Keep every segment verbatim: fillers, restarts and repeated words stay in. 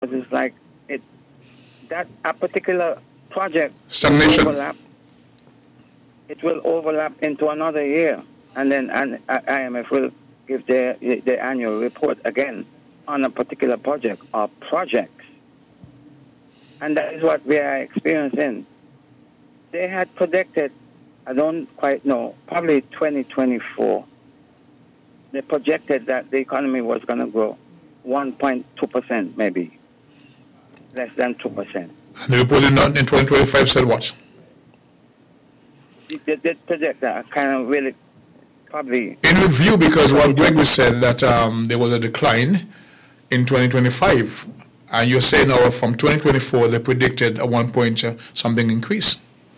because it's like it that a particular project stagnation. Will overlap, it will overlap into another year, and then and I M F will give their their annual report again on a particular project or projects, and that is what we are experiencing. They had predicted, I don't quite know, probably twenty twenty-four. They projected that the economy was going to grow one point two percent, maybe less than two percent. And the report in in twenty twenty-five said what? They did predict that, kind of really, probably. In review, because what Gregory said that um, there was a decline in twenty twenty-five, and you're saying now from twenty twenty-four they predicted a one point uh, something increase.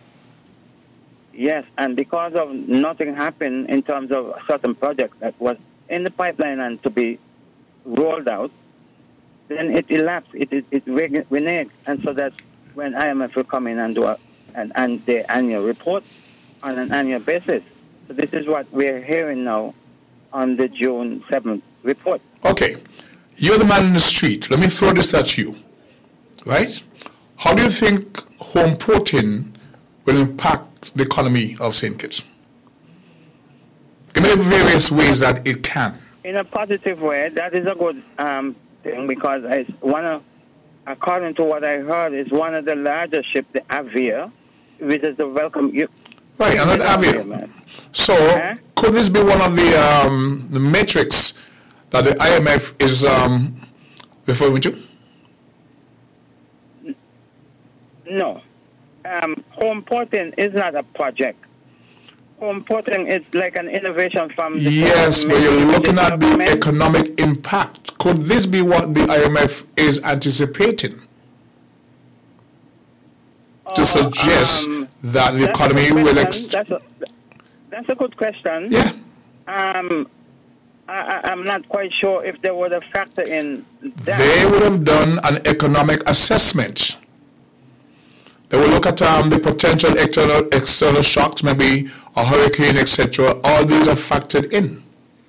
Yes, and because of nothing happened in terms of a certain project that was in the pipeline and to be rolled out, then it elapsed, it it, it reneged, and so that's when I M F will come in and do a, and, and the annual report on an annual basis. So this is what we're hearing now on the June seventh report. Okay, you're the man in the street. Let me throw this at you, right? How do you think home porting will impact the economy of Saint Kitts? Give me the various ways that it can. In a positive way, that is a good um, thing, because it's one of, according to what I heard, is one of the largest ships, the Avia, which is the welcome. You, right, another Avia. Man. So, huh? Could this be one of the um, the metrics that the I M F is um, referring to? No. Um, home porting is not a project. Home porting is like an innovation from the yes, but you're looking at the economic impact. Could this be what the I M F is anticipating? Oh, to suggest um, that the economy will... Ex- that's, a, that's a good question. Yeah. Um, I, I'm not quite sure if they would have factored in that. They would have done an economic assessment. They will look at um, the potential external, external shocks, maybe a hurricane, et cetera. All these are factored in.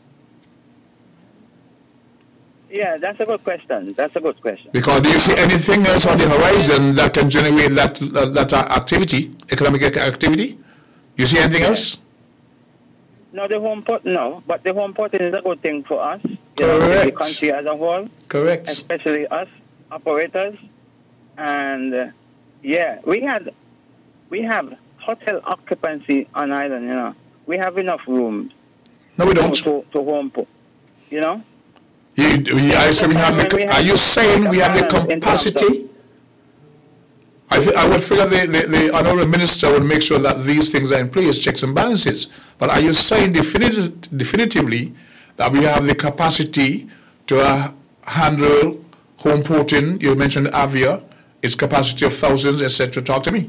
Yeah, that's a good question. That's a good question. Because do you see anything else on the horizon that can generate that uh, that uh, activity, economic activity? Do you see anything else? No, the home port, no. But the home porting is a good thing for us. You Correct. know, the country as a whole. Correct. Especially us, operators. And... Uh, Yeah, we had, we have hotel occupancy on island. You know, we have enough rooms. No, we don't. To, to home, you know. You, you, I say we have the, are you saying we have the capacity? I, th- I would figure the, the, the honorable minister would make sure that these things are in place, checks and balances. But are you saying definitive, definitively that we have the capacity to uh, handle home porting? You mentioned Avia. Its capacity of thousands, et cetera. Talk to me.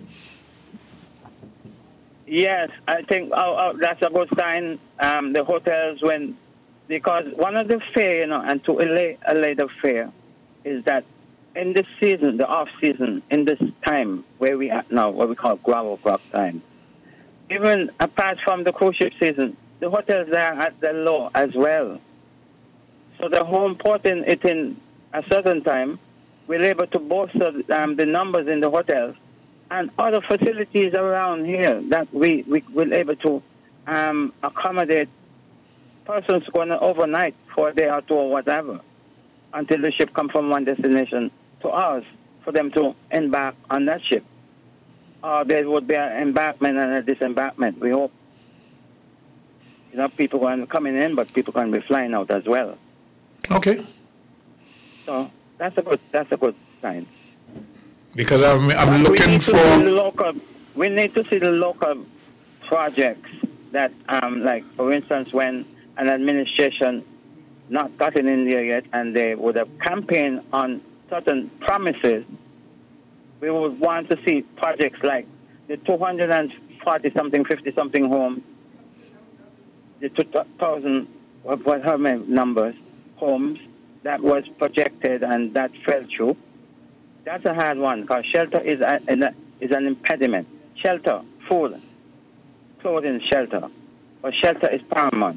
Yes, I think oh, oh, that's a good sign. Um, the hotels, when, because one of the fear, you know, and to allay, allay the fear, is that in this season, the off season, in this time where we are now, what we call gravel crop time, even apart from the cruise ship season, the hotels are at the low as well. So the home porting it in a certain time, we're able to bolster um, the numbers in the hotels and other facilities around here that we, we will able to um, accommodate persons going overnight for a day or two or whatever until the ship comes from one destination to ours for them to embark on that ship. Or there would be an embarkment and a disembarkment, we hope. You know, people going coming in, but people can be flying out as well. Okay. So... That's a good. That's a good sign. Because I'm, I'm looking for. Local, we need to see the local projects that, um, like for instance, when an administration not gotten in there yet, and they would have campaigned on certain promises, we would want to see projects like the two hundred forty something, fifty something homes, the two thousand, what, what how many numbers homes. That was projected and that fell through. That's a hard one because shelter is a, is an impediment. Shelter, food, clothing, shelter. But shelter is paramount.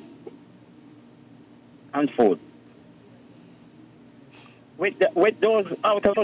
And food. With, the, with those out of